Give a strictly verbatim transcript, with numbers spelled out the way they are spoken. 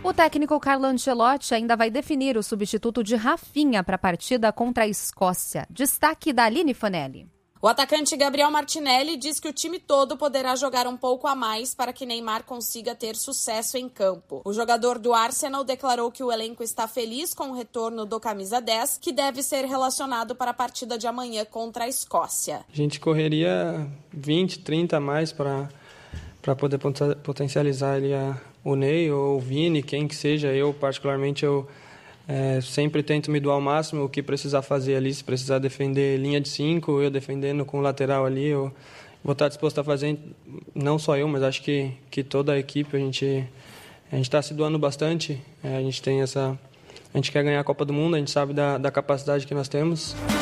O técnico Carlo Ancelotti ainda vai definir o substituto de Rafinha para a partida contra a Escócia. Destaque da Aline Fanelli. O atacante Gabriel Martinelli diz que o time todo poderá jogar um pouco a mais para que Neymar consiga ter sucesso em campo. O jogador do Arsenal declarou que o elenco está feliz com o retorno do camisa dez, que deve ser relacionado para a partida de amanhã contra a Escócia. A gente correria vinte, trinta a mais para para poder potencializar ali a, o Ney ou o Vini, quem que seja. Eu, particularmente, eu É, sempre tento me doar ao máximo o que precisar fazer ali. Se precisar defender linha de cinco, eu defendendo com o lateral ali, eu vou estar disposto a fazer, não só eu, mas acho que, que toda a equipe. A gente a gente está se doando bastante, é, a gente tem essa, a gente quer ganhar a Copa do Mundo, a gente sabe da, da capacidade que nós temos.